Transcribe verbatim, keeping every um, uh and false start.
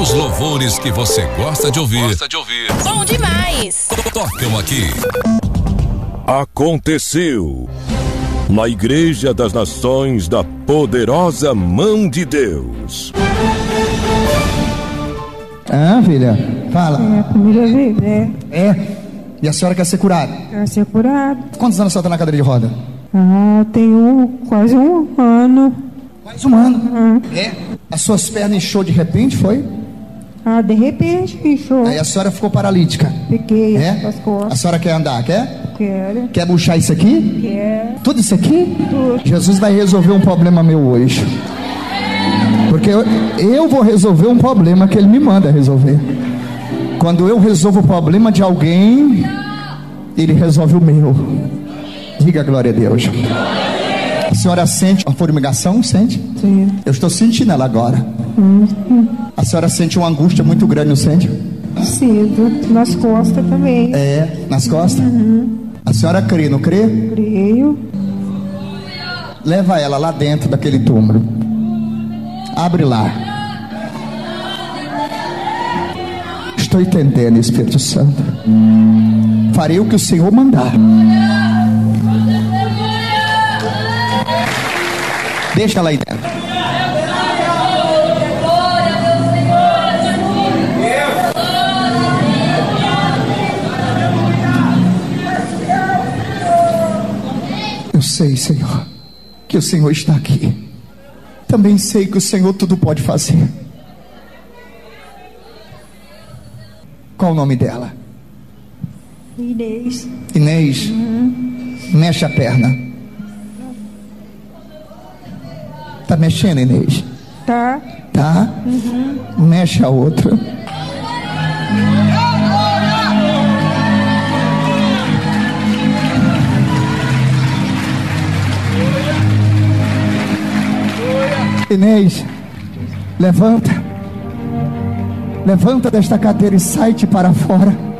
Os louvores que você gosta de ouvir. Gosta de ouvir. Bom demais. Tocam aqui. Aconteceu na Igreja das Nações da Poderosa Mão de Deus. Ah, filha, fala. É, família viver. É? E a senhora quer ser curada? Quer ser curado? Quantos anos a senhora está na cadeira de roda? Ah, tenho quase um ano. Mais um ano. É? As suas pernas inchou de repente, foi? Ah, de repente inchou. Aí a senhora ficou paralítica. Fiquei É? as costas. A senhora quer andar, quer? Quero. Quer puxar isso aqui? Quero. Tudo isso aqui? Tudo. Jesus vai resolver um problema meu hoje. Porque eu, eu vou resolver um problema que Ele me manda resolver. Quando eu resolvo o problema de alguém, Ele resolve o meu. Diga glória a Deus. A senhora sente uma formigação? Sente? Sim. Eu estou sentindo ela agora. Hum. A senhora sente uma angústia muito grande, não sente? Sinto. Nas costas também. É, nas costas? Uhum. A senhora crê, não crê? Creio. Leva ela lá dentro daquele túmulo. Abre lá. Estou entendendo, Espírito Santo. Farei o que o Senhor mandar. Deixa ela aí dentro. Eu sei, Senhor, que o Senhor está aqui. Também sei que o Senhor tudo pode fazer. Qual o nome dela? Inês. Inês. Uhum. Mexe a perna. Tá mexendo, Inês? Tá. Tá? Uhum. Mexe a outra. Inês, levanta. Levanta desta cadeira e sai-te para fora.